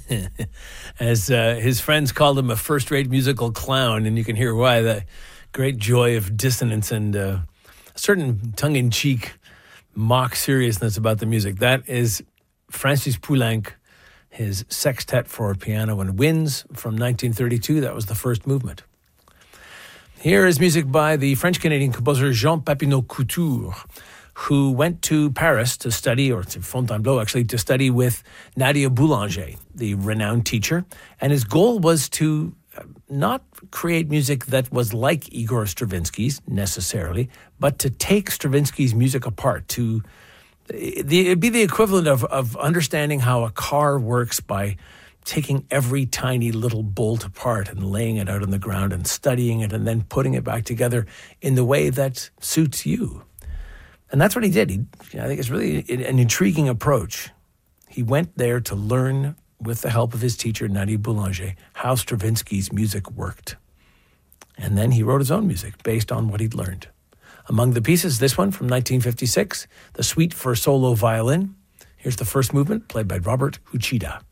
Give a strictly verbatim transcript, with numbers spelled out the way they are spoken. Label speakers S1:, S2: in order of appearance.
S1: As uh, his friends called him a first-rate musical clown, and you can hear why. The great joy of dissonance and uh, a certain tongue-in-cheek mock seriousness about the music. That is Francis Poulenc, his Sextet for Piano and Winds from nineteen thirty-two. That was the first movement. Here is music by the French-Canadian composer Jean Papineau-Couture, who went to Paris to study, or to Fontainebleau actually, to study with Nadia Boulanger, the renowned teacher. And his goal was to not create music that was like Igor Stravinsky's necessarily, but to take Stravinsky's music apart, to the, it'd be the equivalent of, of understanding how a car works by taking every tiny little bolt apart and laying it out on the ground and studying it and then putting it back together in the way that suits you. And that's what he did. He, I think it's really an intriguing approach. He went there to learn, with the help of his teacher, Nadia Boulanger, how Stravinsky's music worked. And then he wrote his own music based on what he'd learned. Among the pieces, this one from nineteen fifty-six, the Suite for Solo Violin. Here's the first movement, played by Robert Uchida.